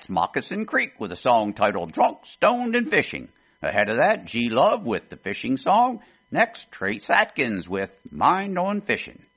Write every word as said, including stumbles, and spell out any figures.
That's Moccasin Creek with a song titled Drunk, Stoned, and Fishing. Ahead of that, G Love with the fishing song. Next, Trace Atkins with Mind on Fishing.